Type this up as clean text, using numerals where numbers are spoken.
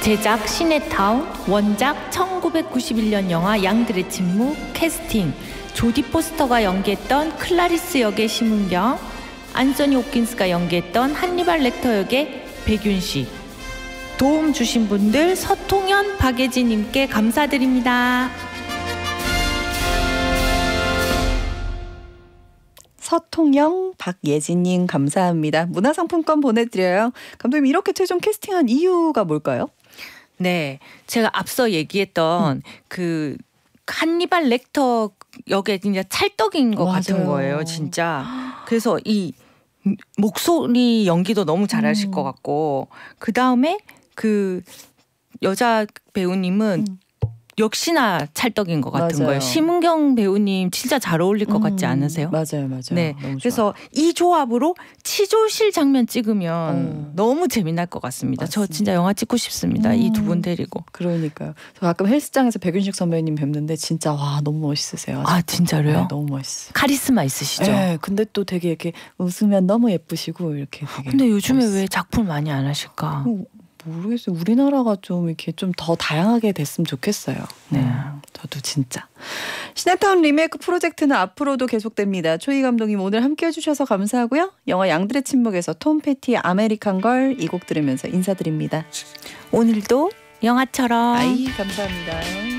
제작 시네타운, 원작 1991년 영화 양들의 침묵, 캐스팅 조디 포스터가 연기했던 클라리스 역의 심은경, 안소니 홉킨스가 연기했던 한니발 렉터 역의 백윤식. 도움 주신 분들 서통현, 박예진님께 감사드립니다. 서통영, 박예진님 감사합니다. 문화상품권 보내드려요. 감독님, 이렇게 최종 캐스팅한 이유가 뭘까요? 네, 제가 앞서 얘기했던 그 한니발 렉터 역에 진짜 찰떡인 것 같은 거예요, 진짜. 그래서 이 목소리 연기도 너무 잘하실 것 같고, 그 다음에 그 여자 배우님은 역시나 찰떡인 것 같은 맞아요. 거예요. 심은경 배우님 진짜 잘 어울릴 것 같지 않으세요? 맞아요, 맞아요. 네, 너무 그래서 좋아요. 이 조합으로 치조실 장면 찍으면 너무 재미날 것 같습니다. 맞습니다. 저 진짜 영화 찍고 싶습니다. 이 두 분 데리고. 그러니까요. 저 가끔 헬스장에서 백윤식 선배님 뵙는데 진짜 와 너무 멋있으세요. 아, 진짜로요? 네, 너무 멋있어요. 카리스마 있으시죠? 네, 근데 또 되게 이렇게 웃으면 너무 예쁘시고 이렇게 되게. 근데 요즘에 멋있어요. 왜 작품 많이 안 하실까? 모르겠어요. 우리나라가 좀 이렇게 좀 더 다양하게 됐으면 좋겠어요. 네, 저도 진짜. 시네타운 리메이크 프로젝트는 앞으로도 계속됩니다. 초이 감독님 오늘 함께 해주셔서 감사하고요. 영화 양들의 침묵에서 톰 패티의 아메리칸 걸 이 곡 들으면서 인사드립니다. 오늘도 영화처럼. 아이 감사합니다.